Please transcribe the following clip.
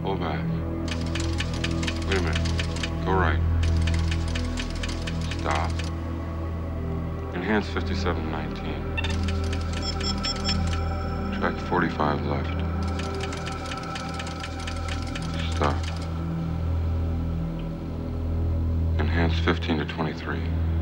Pull back. Wait a minute. Go right. Stop. Enhance 5719. Track 45 left. Stop. Enhance 15 to 23.